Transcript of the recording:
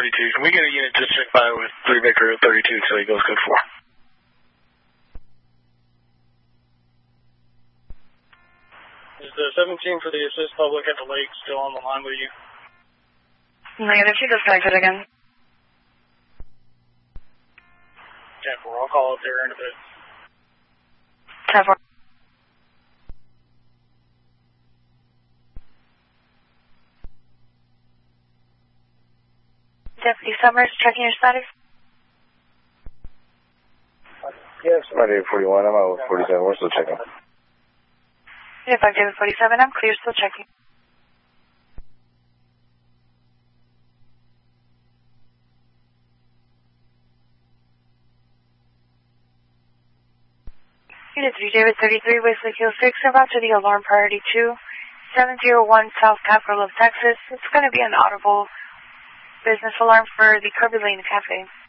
32. Can we get a unit to check by with 3 Victor 32 until he goes code 4? Is the 17 for the assist public at the lake still on the line with you? Negative, she disconnected again. 10-4, I'll call up there in a bit. 10-4. Deputy Summers, checking your status. Yes, my David 41, I'm out with 47, we're still checking. Yeah, 5 David 47, I'm clear, still checking. Unit 3 David 33, Wesley Hill 6, about to the alarm priority 2, 701 South Capitol of Texas. It's going to be an audible business alarm for the Kirby Lane Cafe.